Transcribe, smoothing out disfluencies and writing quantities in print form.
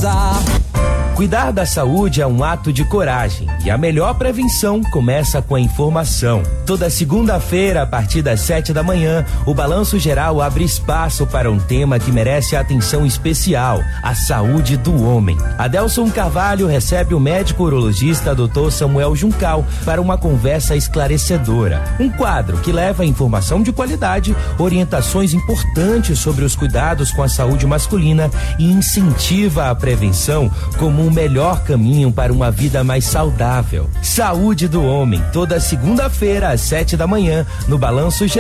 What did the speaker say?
Cuidar da saúde é um ato de coragem e a melhor prevenção começa com a informação. Toda segunda-feira, a partir das 7 da manhã, o Balanço Geral abre espaço para um tema que merece atenção especial: a saúde do homem. Adelson Carvalho recebe o médico urologista Dr. Samuel Juncal para uma conversa esclarecedora. Um quadro que leva informação de qualidade, orientações importantes sobre os cuidados com a saúde masculina e incentiva a prevenção como o melhor caminho para uma vida mais saudável. Saúde do homem, toda segunda-feira às 7 da manhã, no Balanço Geral.